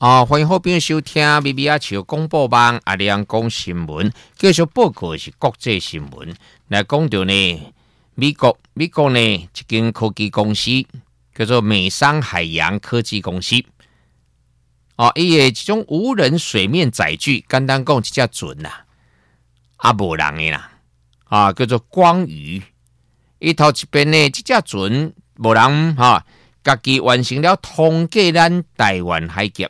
欢迎好朋友收听咪咪啊笑广播网阿亮讲新闻，继续报告的是国际新闻。来讲到呢，美国呢一间科技公司叫做美商海洋科技公司。伊的这种无人水面载具，简单讲，这只船啦，无人的啦，叫做光鱼。伊头一边呢，这只船无人家己完成了通过咱台湾海峡。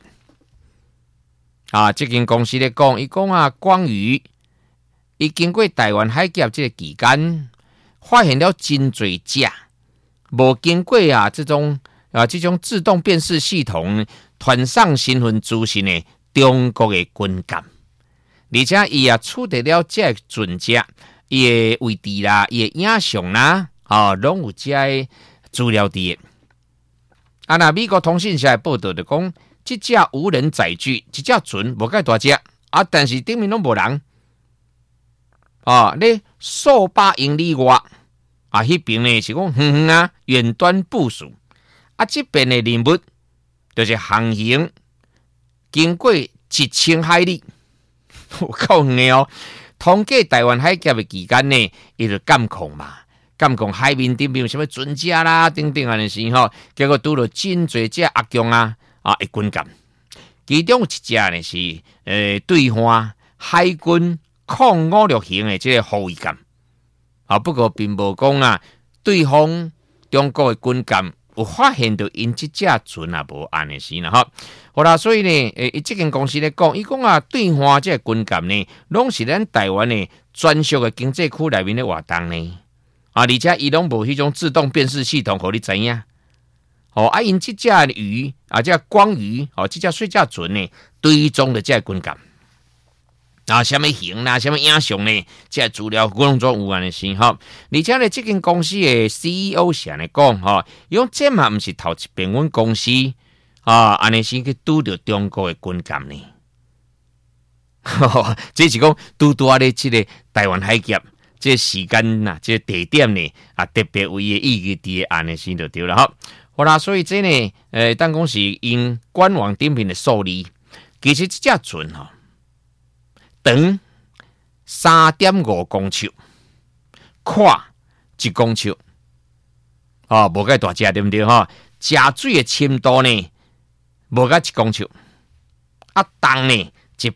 这间公司咧讲，伊讲光鱼，伊经过台湾海峡这个期间，发现了真侪只，无经过这种自动辨识系统传送身份资讯的中国的军舰，而且伊也取得了这个船只，伊的位置啦，伊的影像啦，拢有这个资料伫的。那美国通讯社的报道就讲，这只无人载具，这只船无介大只，但是顶面拢无人。咧数百英里外，迄边呢是讲远端部署。这边的任务就是航行经过1000海里，有够远的通过台湾海峡的期间呢，伊就监控嘛。监控海面顶边有什么船只啦，等等的时候，结果拄到真侪只阿强的军舰，其中有一只呢是对岸海军抗五六型的这个护卫舰，不过并无讲对方中国的军舰有发现到因这只船无安的时啦好啦，所以呢，这间公司咧讲，伊讲对岸这个军舰呢，拢是咱台湾的专属的经济区内面的活动呢。而且伊拢无迄种自动辨识系统，互你知影。因这只鱼这光鱼这只水只船呢，追踪的这军舰。什么型啦，什么影像呢？这资料拢总有安尼先而且呢，这间公司的 CEO 上来讲伊讲这嘛毋是头一遍，阮公司安尼先去拄着中国的军舰呢。这是讲拄咧这个台湾海峡。这时间这地点呢特别有伊的意义伫安尼先就对了好啦，所以这呢当讲是因官网顶面的数字，其实这只船长3.5公尺，宽1公尺，无介大只对不对食水的深度呢无介1公尺，重呢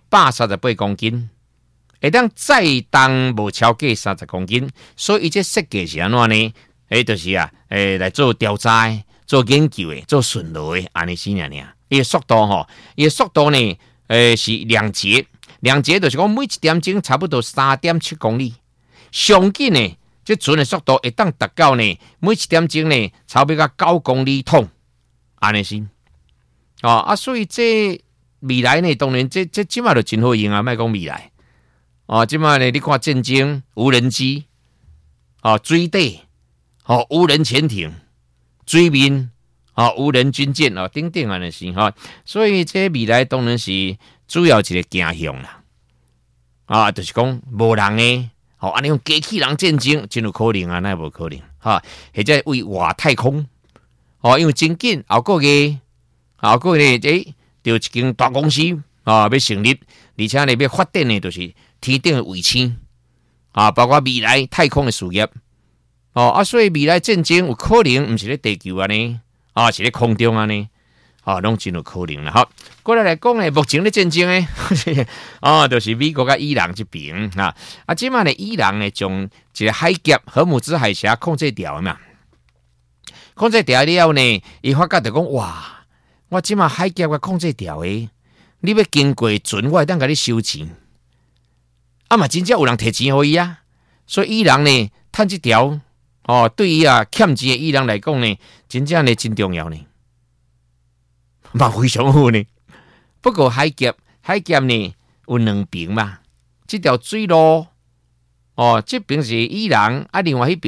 138公斤。会当再重无超过30公斤，所以伊这设计是安怎呢？就是来做调查、做研究的、做巡逻的，安尼先尔。伊的速度呢，是2节，2节就是讲每1点钟差不多3.7公里。上紧呢，这船的速度会当达到呢，每1点钟呢，差不多9公里通，安尼先。所以这未来呢，当然这即马就真好用莫讲未来。即摆呢，你看战争无人机，水底，无人潜艇，水面，无人军舰，等等安尼是所以这未来当然是主要一个走向啦。就是讲无人呢，安尼用机器人战争真有可能那无可能或者为外太空，因为真紧后个月就一间大公司要成立，而且呢要发展的就是天顶的卫星包括未来太空的事业所以未来战争有可能不是在地球呢是在空中呢拢真有可能啦过来讲呢，目前的战争呢就是美国跟伊朗这边即摆呢伊朗呢将一个海峡荷姆兹海峡控制掉嘛，控制掉了呢，伊发觉就讲哇，我即摆海峡我控制掉的，你要经过船，我会当甲你收钱。嘛真正有人摕钱给伊所以伊朗呢，趁这条对于欠钱的伊朗来讲呢，真正呢真重要呢，嘛非常好呢。不过海峡呢有2边嘛，这条水路这边是伊朗另外一边。